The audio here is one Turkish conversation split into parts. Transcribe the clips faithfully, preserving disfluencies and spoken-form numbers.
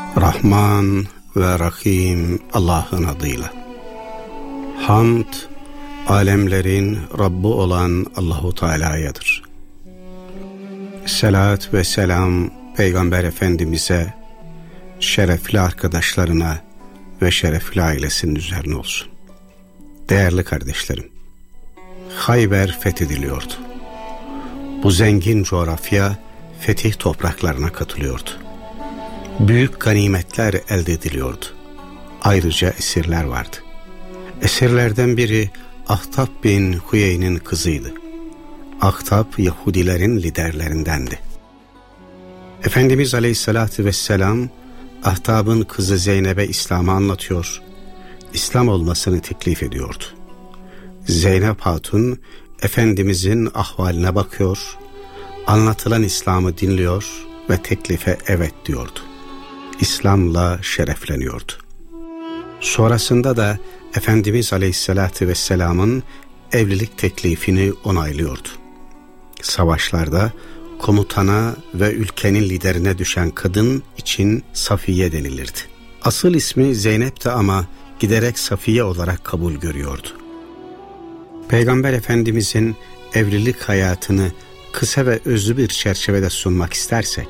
Rahman ve Rahim Allah'ın adıyla. Hamd, alemlerin Rabbi olan Allahu Teala'yadır. Selat ve selam Peygamber Efendimiz'e, şerefli arkadaşlarına ve şerefli ailesinin üzerine olsun. Değerli kardeşlerim, Hayber fethediliyordu. Bu zengin coğrafya fetih topraklarına katılıyordu. Büyük ganimetler elde ediliyordu. Ayrıca esirler vardı. Esirlerden biri Ahtab bin Huyeyn'in kızıydı. Ahtab Yahudilerin liderlerindendi. Efendimiz Aleyhisselatü Vesselam Ahtab'ın kızı Zeynep'e İslam'ı anlatıyor, İslam olmasını teklif ediyordu. Zeynep Hatun Efendimizin ahvaline bakıyor, anlatılan İslam'ı dinliyor ve teklife evet diyordu. İslam'la şerefleniyordu. Sonrasında da Efendimiz Aleyhisselatü Vesselam'ın evlilik teklifini onaylıyordu. Savaşlarda komutana ve ülkenin liderine düşen kadın için Safiye denilirdi. Asıl ismi Zeynep'ti ama giderek Safiye olarak kabul görüyordu. Peygamber Efendimizin evlilik hayatını kısa ve özlü bir çerçevede sunmak istersek,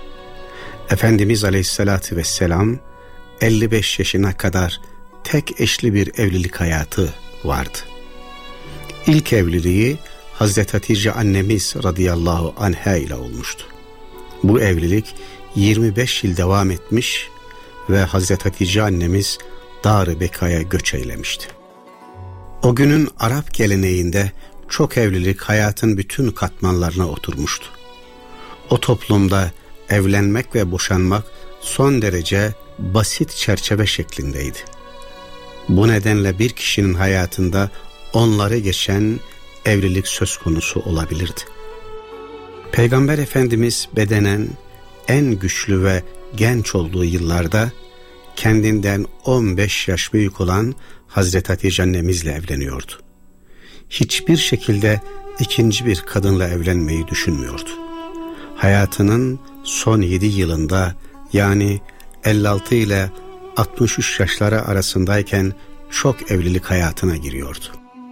Efendimiz Aleyhisselatü Vesselam elli beş yaşına kadar tek eşli bir evlilik hayatı vardı. İlk evliliği Hazreti Hatice annemiz radıyallahu anha ile olmuştu. Bu evlilik yirmi beş yıl devam etmiş ve Hazreti Hatice annemiz Dar-ı Beka'ya göç eylemişti. O günün Arap geleneğinde çok evlilik hayatın bütün katmanlarına oturmuştu. O toplumda evlenmek ve boşanmak son derece basit çerçeve şeklindeydi. Bu nedenle bir kişinin hayatında onları geçen evlilik söz konusu olabilirdi. Peygamber Efendimiz bedenen en güçlü ve genç olduğu yıllarda kendinden on beş yaş büyük olan Hazreti Hatice annemizle evleniyordu. Hiçbir şekilde ikinci bir kadınla evlenmeyi düşünmüyordu. Hayatının son yedi yılında, yani elli altı ile altmış üç yaşları arasındayken çok evlilik hayatına giriyordu.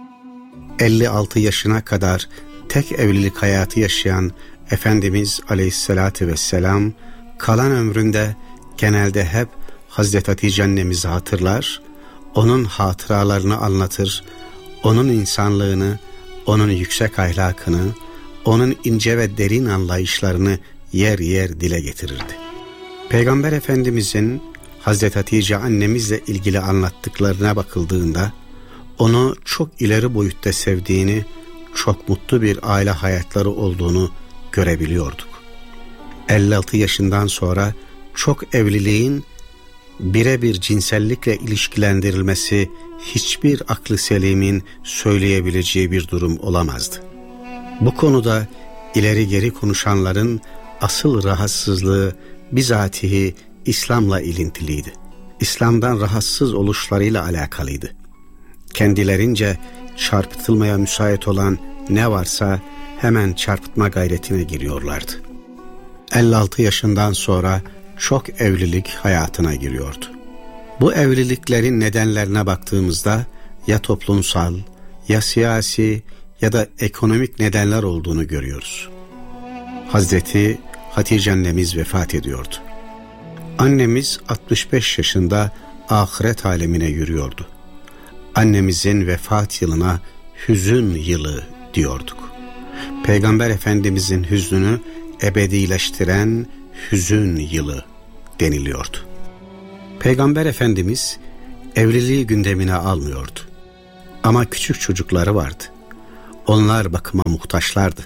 elli altı yaşına kadar tek evlilik hayatı yaşayan Efendimiz Aleyhisselatü Vesselam kalan ömründe genelde hep Hazreti Hatice annemizi hatırlar, onun hatıralarını anlatır, onun insanlığını, onun yüksek ahlakını, onun ince ve derin anlayışlarını yer yer dile getirirdi. Peygamber Efendimizin Hazreti Hatice annemizle ilgili anlattıklarına bakıldığında onu çok ileri boyutta sevdiğini, çok mutlu bir aile hayatları olduğunu görebiliyorduk. elli altı yaşından sonra çok evliliğin birebir cinsellikle ilişkilendirilmesi hiçbir aklı selimin söyleyebileceği bir durum olamazdı. Bu konuda ileri geri konuşanların asıl rahatsızlığı bizatihi İslam'la ilintiliydi. İslam'dan rahatsız oluşlarıyla alakalıydı. Kendilerince çarpıtılmaya müsait olan ne varsa hemen çarpıtma gayretine giriyorlardı. elli altı yaşından sonra çok evlilik hayatına giriyordu. Bu evliliklerin nedenlerine baktığımızda ya toplumsal, ya siyasi ya da ekonomik nedenler olduğunu görüyoruz. Hazreti Hatice annemiz vefat ediyordu. Annemiz altmış beş yaşında ahiret alemine yürüyordu. Annemizin vefat yılına hüzün yılı diyorduk. Peygamber Efendimizin hüznünü ebedileştiren hüzün yılı deniliyordu. Peygamber Efendimiz evliliği gündemine almıyordu. Ama küçük çocukları vardı. Onlar bakıma muhtaçlardı.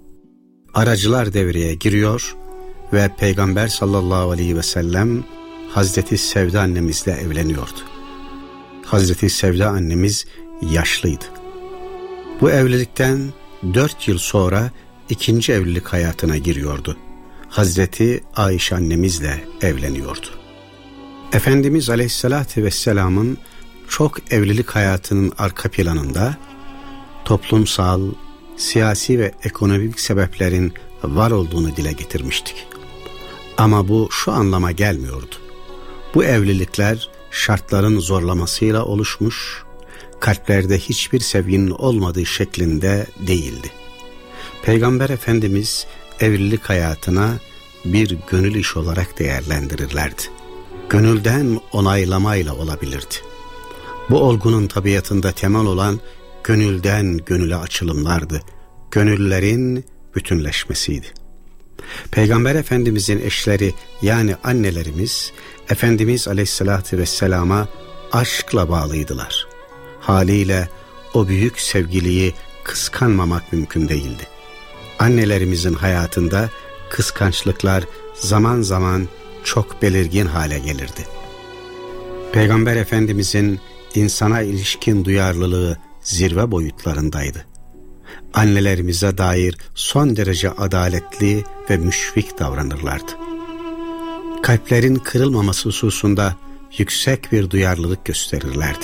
Aracılar devreye giriyor ve Peygamber sallallahu aleyhi ve sellem Hazreti Sevda annemizle evleniyordu. Hazreti Sevda annemiz yaşlıydı. Bu evlilikten dört yıl sonra ikinci evlilik hayatına giriyordu. Hazreti Ayşe annemizle evleniyordu. Efendimiz Aleyhisselatü Vesselam'ın çok evlilik hayatının arka planında toplumsal, siyasi ve ekonomik sebeplerin var olduğunu dile getirmiştik. Ama bu şu anlama gelmiyordu. Bu evlilikler şartların zorlamasıyla oluşmuş, kalplerde hiçbir sevginin olmadığı şeklinde değildi. Peygamber Efendimiz evlilik hayatına bir gönül işi olarak değerlendirirlerdi. Gönülden onaylamayla olabilirdi. Bu olgunun tabiatında temel olan gönülden gönüle açılımlardı. Gönüllerin bütünleşmesiydi. Peygamber Efendimizin eşleri yani annelerimiz Efendimiz Aleyhisselatü Vesselam'a aşkla bağlıydılar. Haliyle o büyük sevgiliyi kıskanmamak mümkün değildi. Annelerimizin hayatında kıskançlıklar zaman zaman çok belirgin hale gelirdi. Peygamber Efendimizin insana ilişkin duyarlılığı zirve boyutlarındaydı. Annelerimize dair son derece adaletli ve müşfik davranırlardı. Kalplerin kırılmaması hususunda yüksek bir duyarlılık gösterirlerdi.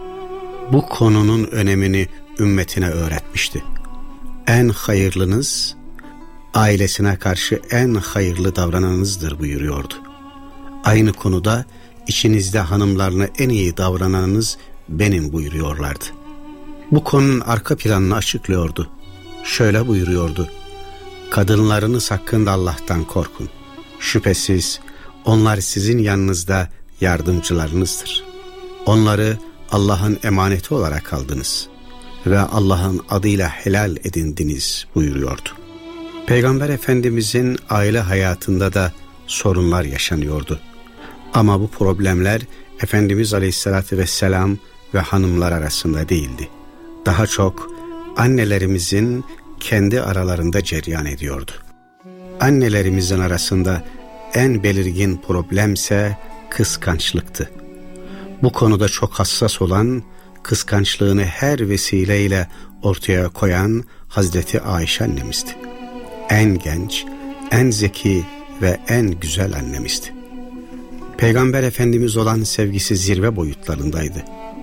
Bu konunun önemini ümmetine öğretmişti. En hayırlınız, ailesine karşı en hayırlı davrananınızdır buyuruyordu. Aynı konuda içinizde hanımlarına en iyi davrananınız benim buyuruyorlardı. Bu konunun arka planını açıklıyordu. Şöyle buyuruyordu: kadınlarınız hakkında Allah'tan korkun. Şüphesiz onlar sizin yanınızda yardımcılarınızdır. Onları Allah'ın emaneti olarak aldınız ve Allah'ın adıyla helal edindiniz buyuruyordu. Peygamber Efendimizin aile hayatında da sorunlar yaşanıyordu. Ama bu problemler Efendimiz Aleyhisselatü Vesselam ve hanımlar arasında değildi. Daha çok annelerimizin kendi aralarında cereyan ediyordu. Annelerimizin arasında en belirgin problemse kıskançlıktı. Bu konuda çok hassas olan, kıskançlığını her vesileyle ortaya koyan Hazreti Ayşe annemizdi. En genç, en zeki ve en güzel annemizdi. Peygamber Efendimiz olan sevgisi zirve boyutlarındaydı.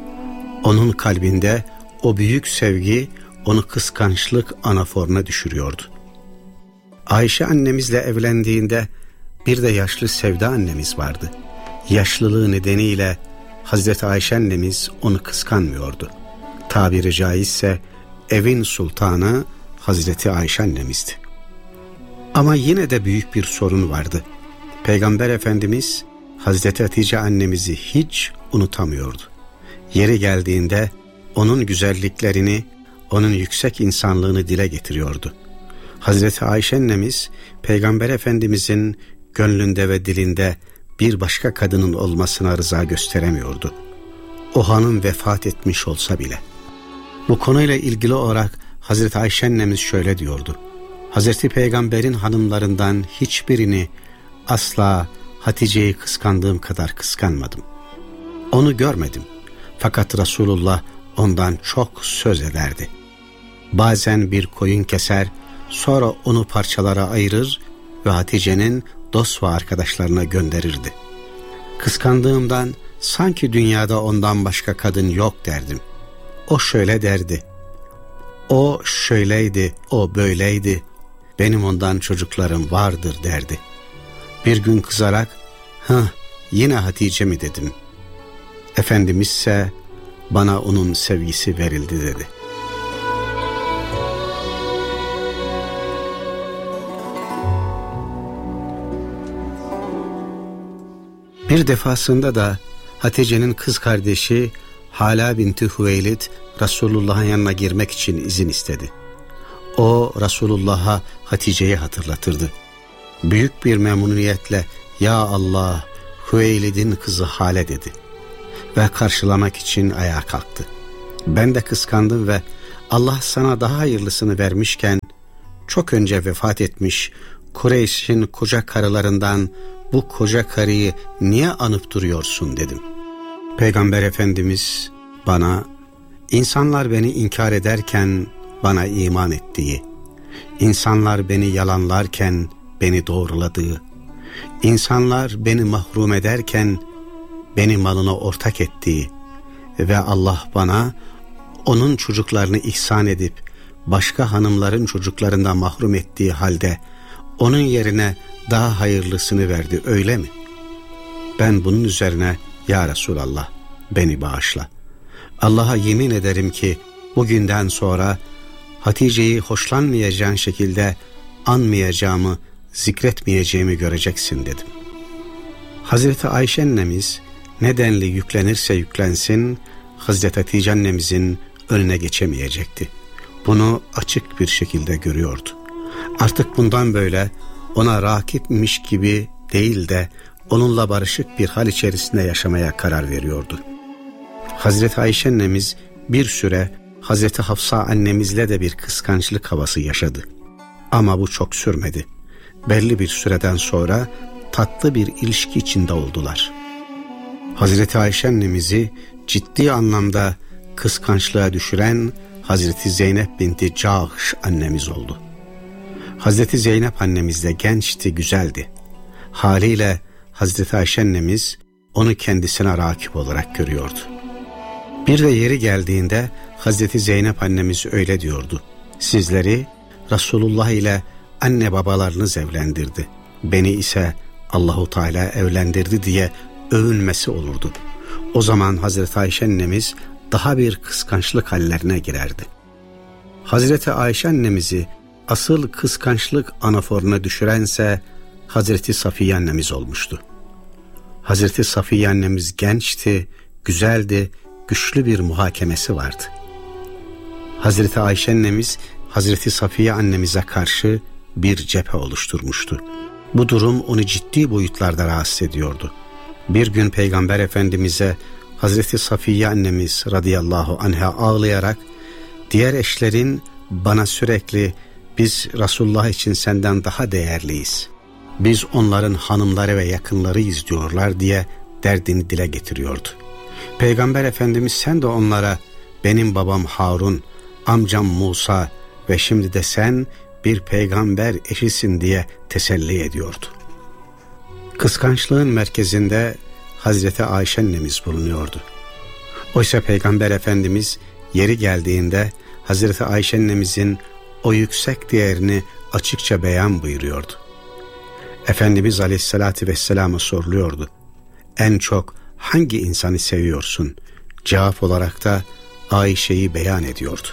Onun kalbinde o büyük sevgi onu kıskançlık anaforuna düşürüyordu. Ayşe annemizle evlendiğinde bir de yaşlı Sevda annemiz vardı. Yaşlılığı nedeniyle Hazreti Ayşe annemiz onu kıskanmıyordu. Tabiri caizse evin sultanı Hazreti Ayşe annemizdi. Ama yine de büyük bir sorun vardı. Peygamber Efendimiz Hazreti Hatice annemizi hiç unutamıyordu. Yeri geldiğinde onun güzelliklerini, onun yüksek insanlığını dile getiriyordu. Hazreti Ayşe annemiz Peygamber Efendimizin gönlünde ve dilinde bir başka kadının olmasına rıza gösteremiyordu. O hanım vefat etmiş olsa bile. Bu konuyla ilgili olarak Hazreti Ayşe annemiz şöyle diyordu: Hazreti Peygamber'in hanımlarından hiçbirini asla Hatice'yi kıskandığım kadar kıskanmadım. Onu görmedim. Fakat Resulullah ondan çok söz ederdi. Bazen bir koyun keser, sonra onu parçalara ayırır ve Hatice'nin dost ve arkadaşlarına gönderirdi. Kıskandığımdan sanki dünyada ondan başka kadın yok derdim. O şöyle derdi: o şöyleydi, o böyleydi, benim ondan çocuklarım vardır derdi. Bir gün kızarak, hıh yine Hatice mi dedim. Efendimiz ise bana onun sevgisi verildi dedi. Bir defasında da Hatice'nin kız kardeşi Hala binti Hüveylid Resulullah'ın yanına girmek için izin istedi. O Resulullah'a Hatice'yi hatırlatırdı. Büyük bir memnuniyetle "Ya Allah, Hüveylid'in kızı Hale" dedi ve karşılamak için ayağa kalktı. Ben de kıskandım ve Allah sana daha hayırlısını vermişken çok önce vefat etmiş Kureyş'in koca karılarından bu koca karıyı niye anıp duruyorsun dedim. Peygamber Efendimiz bana, insanlar beni inkar ederken bana iman ettiği, insanlar beni yalanlarken beni doğruladığı, insanlar beni mahrum ederken beni malına ortak ettiği ve Allah bana onun çocuklarını ihsan edip başka hanımların çocuklarından mahrum ettiği halde onun yerine daha hayırlısını verdi, öyle mi? Ben bunun üzerine ya Resulallah beni bağışla. Allah'a yemin ederim ki bugünden sonra Hatice'yi hoşlanmayacağın şekilde anmayacağımı, zikretmeyeceğimi göreceksin dedim. Hazreti Ayşe annemiz nedenli yüklenirse yüklensin Hazreti Hatice annemizin önüne geçemeyecekti. Bunu açık bir şekilde görüyordu. Artık bundan böyle ona rakipmiş gibi değil de onunla barışık bir hal içerisinde yaşamaya karar veriyordu. Hazreti Ayşe annemiz bir süre Hazreti Hafsa annemizle de bir kıskançlık havası yaşadı. Ama bu çok sürmedi. Belli bir süreden sonra tatlı bir ilişki içinde oldular. Hazreti Ayşe annemizi ciddi anlamda kıskançlığa düşüren Hazreti Zeynep binti Cahş annemiz oldu. Hazreti Zeynep annemiz de gençti, güzeldi. Haliyle Hazreti Ayşe annemiz onu kendisine rakip olarak görüyordu. Bir de yeri geldiğinde Hazreti Zeynep annemiz öyle diyordu: sizleri Resulullah ile anne babalarınız evlendirdi, beni ise Allahu Teala evlendirdi diye övünmesi olurdu. O zaman Hazreti Ayşe annemiz daha bir kıskançlık hallerine girerdi. Hazreti Ayşe annemizi asıl kıskançlık anaforuna düşürense Hazreti Safiye annemiz olmuştu. Hazreti Safiye annemiz gençti, güzeldi, güçlü bir muhakemesi vardı. Hazreti Ayşe annemiz Hazreti Safiye annemize karşı bir cephe oluşturmuştu. Bu durum onu ciddi boyutlarda rahatsız ediyordu. Bir gün Peygamber Efendimiz'e Hazreti Safiye annemiz radıyallahu anha ağlayarak, diğer eşlerin bana sürekli biz Resulullah için senden daha değerliyiz, biz onların hanımları ve yakınlarıyız diyorlar diye derdini dile getiriyordu. Peygamber Efendimiz sen de onlara benim babam Harun, amcam Musa ve şimdi de sen bir peygamber eşisin diye teselli ediyordu. Kıskançlığın merkezinde Hazreti Ayşe annemiz bulunuyordu. Oysa Peygamber Efendimiz yeri geldiğinde Hazreti Ayşe annemizin o yüksek değerini açıkça beyan buyuruyordu. Efendimiz Aleyhisselatü Vesselam'a soruluyordu: en çok hangi insanı seviyorsun? Cevap olarak da Ayşe'yi beyan ediyordu.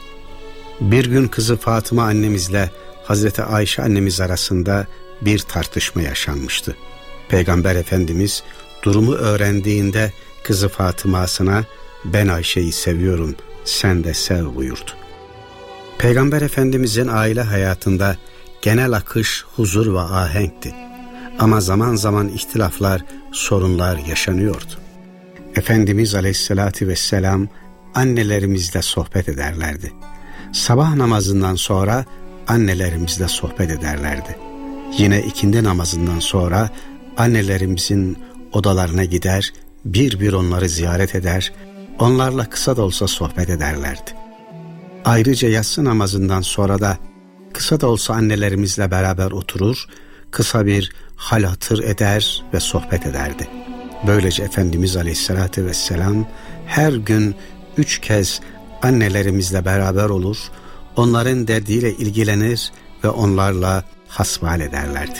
Bir gün kızı Fatıma annemizle Hazreti Ayşe annemiz arasında bir tartışma yaşanmıştı. Peygamber Efendimiz durumu öğrendiğinde kızı Fatıma'sına ben Ayşe'yi seviyorum, sen de sev buyurdu. Peygamber Efendimizin aile hayatında genel akış huzur ve ahenkti. Ama zaman zaman ihtilaflar, sorunlar yaşanıyordu. Efendimiz Aleyhisselatü Vesselam annelerimizle sohbet ederlerdi. Sabah namazından sonra annelerimizle sohbet ederlerdi. Yine ikindi namazından sonra annelerimizin odalarına gider, bir bir onları ziyaret eder, onlarla kısa da olsa sohbet ederlerdi. Ayrıca yatsı namazından sonra da kısa da olsa annelerimizle beraber oturur, kısa bir hal hatır eder ve sohbet ederdi. Böylece Efendimiz Aleyhisselatü Vesselam her gün üç kez annelerimizle beraber olur, onların derdiyle ilgilenir ve onlarla hasbihal ederlerdi.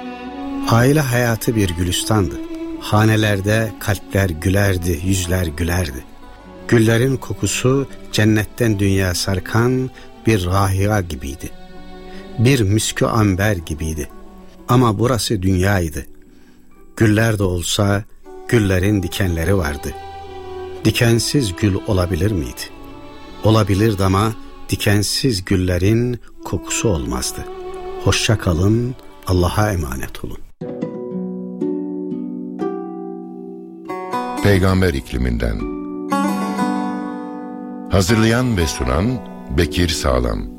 Aile hayatı bir gülistandı. Hanelerde kalpler gülerdi, yüzler gülerdi. Güllerin kokusu cennetten dünya sarkan bir rahiya gibiydi. Bir miskü amber gibiydi. Ama burası dünyaydı. Güller de olsa güllerin dikenleri vardı. Dikensiz gül olabilir miydi? Olabilirdi ama dikensiz güllerin kokusu olmazdı. Hoşça kalın, Allah'a emanet olun. Peygamber ikliminden. Hazırlayan ve sunan Bekir Sağlam.